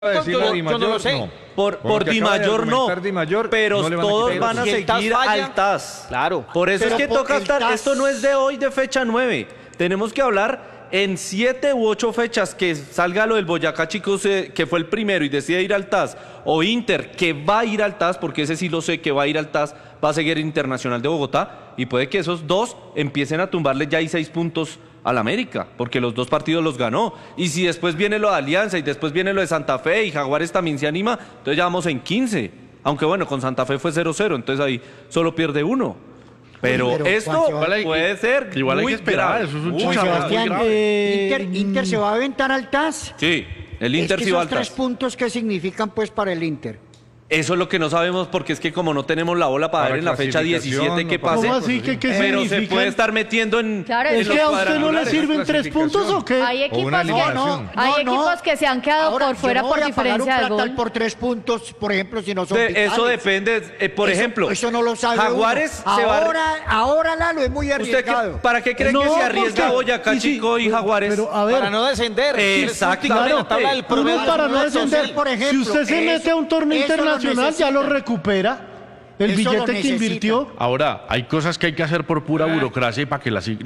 Yo no lo sé. No. Por Di Mayor no, pero no todos van a si el TAS seguir falla, al TAS. claro. Por eso Pero es que por toca el estar. TAS. Esto no es de hoy, de fecha 9. Tenemos que hablar en 7 u 8 fechas que salga lo del Boyacá Chicos, que fue el primero y decide ir al TAS, o Inter, que va a ir al TAS, porque ese sí lo sé, que va a ir al TAS, va a seguir Internacional de Bogotá, y puede que esos dos empiecen a tumbarle ya 6 puntos al América, porque los 2 partidos los ganó. Y si después viene lo de Alianza y después viene lo de Santa Fe y Jaguares también se anima, entonces ya vamos en 15. Aunque bueno, con Santa Fe fue 0-0, entonces ahí solo pierde 1. Pero esto Juan, puede ser igual hay muy que esperar, grave, eso es un muy chicharrón. grave. Sebastián, Inter se va a aventar al TAS. Sí, el Inter Es que sí va esos al 3 TAS. puntos, ¿qué significan pues para el Inter? Eso es lo que no sabemos, porque es que como no tenemos la bola para Para ver en la fecha 17 qué pase, ¿Cómo así? ¿Qué pero se significan? puede estar metiendo en, Claro, en es los ¿Es que a usted no le cuadrangulares. sirven 3 puntos o qué? Hay O equipos, una que, eliminación. hay equipos que se han quedado Ahora, por fuera yo no por voy a pagar diferencia de un platal gol. por 3 puntos, por ejemplo, si no son Eso vitales. depende, por Eso- ejemplo, eso no lo sabe Jaguares uno. se va Ahora Lalo es muy ¿Usted arriesgado. para qué cree No, que se arriesga porque- Boyacá y sí, Chico y Jaguares? Pero a ver, Para no descender. Exactamente. La tabla del uno promedio para es no una descender, opción. por ejemplo, si usted se mete a un torneo eso lo internacional, ya lo necesita. recupera. El Eso lo billete que necesita. invirtió. Ahora, hay cosas que hay que hacer por pura burocracia y para que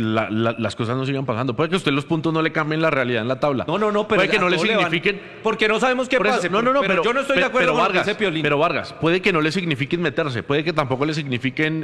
las cosas no sigan pasando. Puede que a usted los puntos no le cambien la realidad en la tabla. No, pero puede que no a le todo van. signifiquen. Porque no sabemos qué Por eso, pase. no, pero yo no estoy de acuerdo pero con lo que Vargas, dice Piolín. pero Vargas, puede que no le signifiquen meterse, puede que tampoco le signifiquen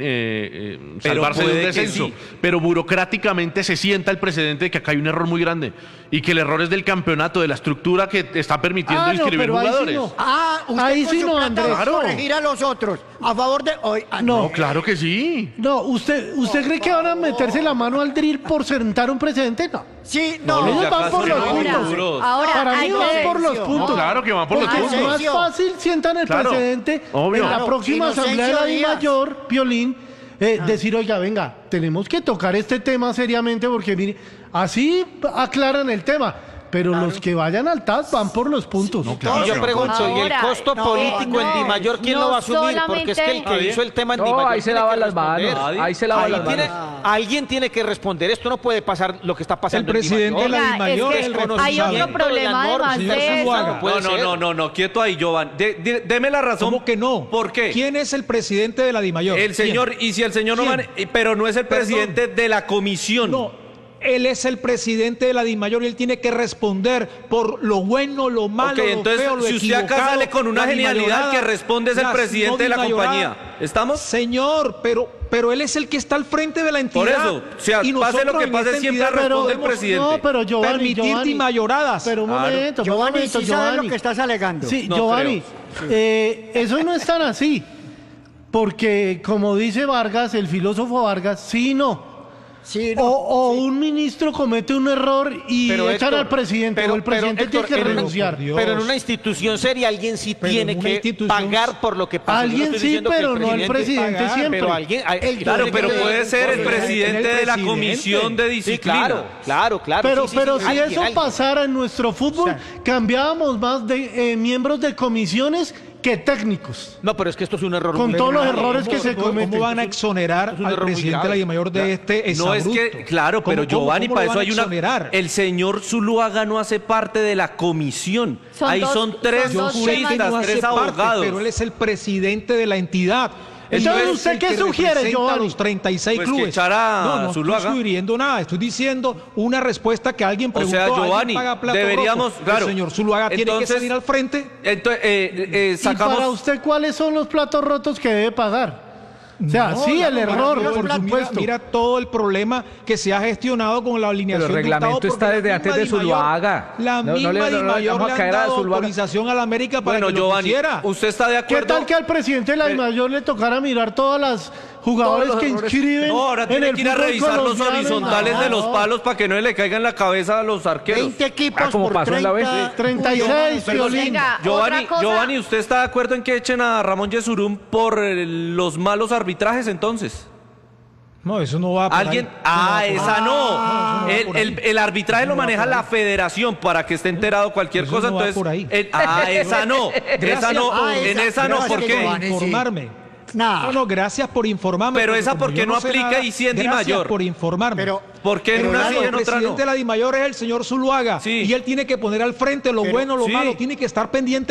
Pero salvarse de puede un que descenso, sí. pero burocráticamente se sienta el precedente de que acá hay un error muy grande y que el error es del campeonato, de la estructura que está permitiendo Ah, no, inscribir pero ahí sí jugadores. no. Usted Ahí con sí su no, plata Andrés. va a Claro. corregir a los otros. A favor de hoy. No. No, claro que sí. No, ¿usted cree que van a meterse la mano al drill por sentar un precedente? No. Sí, No, no. los de ellos van acá por son los muy puntos. duros. Ahora, Para hay mí van que- por los puntos. No, claro que van por los Porque puntos. es más fácil sientan el Claro, precedente obvio. en la Claro, próxima asamblea de la Inocencio Díaz. Mayor, Piolín, decir, oiga, venga, tenemos que tocar este tema seriamente porque mire, así aclaran el tema. Pero los que vayan al TAS van por los puntos. Claro Y yo que pregunto, ¿y el Ahora, costo no, político en no, Di Mayor quién no lo va a asumir? Porque es que el que solamente- hizo el tema en Di No, Mayor ahí se tiene lavan que las manos. responder. Ahí se lavan Ahí las tiene- manos. Alguien tiene que responder. Esto no puede pasar lo que está pasando El presidente en Di de la Mayor. Di Mayor Oiga, es el es que hay responsable. otro problema además Señor de eso. Zuluaga. Puede ser. No, quieto ahí, Giovanni. Deme la razón. ¿Cómo que no? ¿Por qué? ¿Quién es el presidente de la Di Mayor? El señor, ¿Quién? y si el señor no ¿Quién? pero no es el Perdón. presidente de la comisión. No, él es el presidente de la Di Mayor y él tiene que responder por lo bueno, lo malo, Ok, lo entonces, feo, lo si usted acá equivocado, sale con una la genialidad, dimayorada, que responde es el las presidente de la dimayoradas. compañía. ¿Estamos? Señor, pero él es el que está al frente de la entidad. Por eso, o sea, Y pase lo nosotros que en pase, esta siempre entidad responde el podemos presidente. No, pero Giovanni, permitir Giovanni. dimayoradas. Pero un Claro. momento, Giovanni, sí sabe Giovanni. lo que estás alegando. Sí, No Giovanni, eso no es tan así. Porque, como dice Vargas, el filósofo Vargas, sí, no. Sí, no. O un ministro comete un error y Pero, echan Héctor, al presidente, o el presidente Héctor, tiene que en una- renunciar. Dios. Pero en una institución seria alguien sí Pero tiene en una que institución- pagar por lo que pasa. Yo no Alguien estoy sí, diciendo que pero no el presidente pagar, siempre. Pero alguien, Claro, pero tiene que- puede ser el el presidente de la presidente. comisión de Sí, disciplina. claro. Pero, sí, pero sí, si alguien, eso alguien. pasara en nuestro fútbol, O sea, cambiábamos más de miembros de comisiones que técnicos. No, pero es que esto es un error Con muy todos los grave. errores que se ¿Cómo cometen. van a exonerar Es un al error muy presidente de la grave. Di Mayor de este No es exabrupto? que, claro, pero Giovanni, ¿Cómo para lo eso van hay a una. exonerar? El señor Zuluaga no hace parte de la comisión. Son Ahí dos- son tres son dos Juré que temas. juristas, no hace tres parte, abogados. pero él es el presidente de la entidad. Entonces, Él es ¿usted el qué que sugiere, representa Giovanni? a los 36 Pues que clubes. echara no, a no Zuluaga. estoy sugiriendo nada. Estoy diciendo una respuesta que alguien O preguntó. sea, ¿alguien Giovanni, paga plato deberíamos, rojo? claro. El señor Zuluaga tiene que Entonces- salir al frente. Entonces, ¿Y para sacamos. usted cuáles son los platos rotos que debe pagar? O sea, No, sí, el mira, error, mira, por mira, supuesto. Mira todo el problema que se ha gestionado con la alineación. Pero el de reglamento Hurtado, está porque desde la antes misma de Di Mayor- Zuluaga. La No, misma no le Di Mayor vamos le a han caer a dado Zuluaga. autorización a la América para Bueno, que lo Giovanni, pusiera. ¿usted está de ¿Qué acuerdo? tal que al presidente de la Mayor le tocara mirar todas las jugadores Todos los que errores. inscriben? No, ahora en tiene el que ir a fútbol revisar los colombiano? horizontales de los No. palos para que no le caigan en la cabeza a los arqueros. 20 equipos como por pasó en la 30. vez. 36, Pero Piolín. Venga, Giovanni, otra cosa. Giovanni, ¿usted está de acuerdo en que echen a Ramón Yesurún por los malos arbitrajes entonces? No, eso no va a pasar. ¿Alguien? Eso no va a Esa pasar. no. eso no va por ahí. El arbitraje Eso lo no va maneja por la ahí. federación para que esté enterado cualquier Eso cosa. no va Entonces, por ahí. Esa no. Esa no. Ah, en esa- esa no. gracias, ¿Por qué? Giovanni. Informarme. Nada. No, gracias por informarme. Pero porque esa, como ¿por qué yo no sé aplica nada, y sí en Di gracias Mayor? por informarme. Pero, ¿Por qué en pero una Lalo, sí y en el otra no? presidente de la DIMAYOR es el señor Zuluaga. Sí. Y él tiene que poner al frente lo Sí, bueno, lo sí. malo. Tiene que estar pendiente